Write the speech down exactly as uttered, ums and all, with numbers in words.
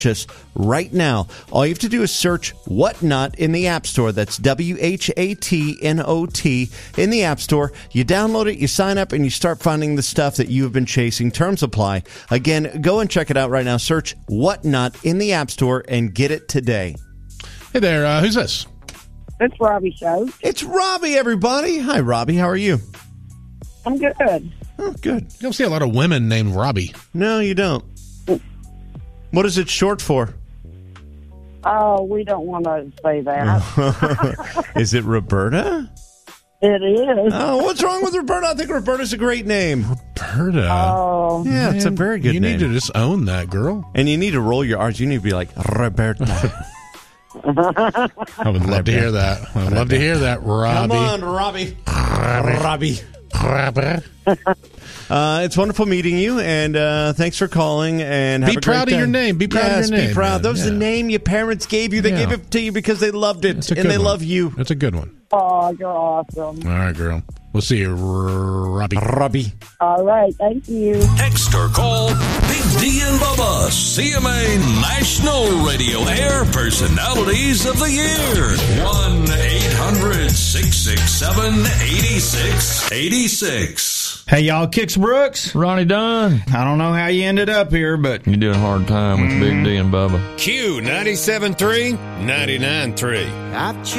Just right now. All you have to do is search Whatnot in the App Store. That's W H A T N O T in the App Store. You download it, you sign up, and you start finding the stuff that you have been chasing. Terms apply. Again, go and check it out right now. Search Whatnot in the App Store and get it today. Hey there, uh, who's this? It's Robbie Show. It's Robbie, everybody. Hi, Robbie. How are you? I'm good. Oh, good. You don't see a lot of women named Robbie. No, you don't. What is it short for? Oh, we don't want to say that. Is it Roberta? It is. Oh, what's wrong with Roberta? I think Roberta's a great name. Roberta. Oh, Yeah, Man, it's a very good you name. need to just own that, girl. And you need to roll your R's. You need to be like, Roberta. I would love to hear that. I would love to hear that, Robbie. Come on, Robbie. Robbie. Robbie. Uh, it's wonderful meeting you, and uh, thanks for calling. And have Be a proud great of your day. name. Be proud yes, of your name. Be proud. man. That was the Yeah. name your parents gave you. They Yeah. gave it to you because they loved it, That's a and good they one. love you. That's a good one. oh, you're awesome. All right, girl. We'll see you, Robbie. Robbie. All right, thank you. Text or call Big D and Bubba, C M A National Radio Air Personalities of the Year. one eight hundred six six seven eight six eight six. Hey, y'all, Kix Brooks. Ronnie Dunn. I don't know how you ended up here, but You're doing a hard time with Big D and Bubba. Q ninety-seven point three, ninety-nine point three. I've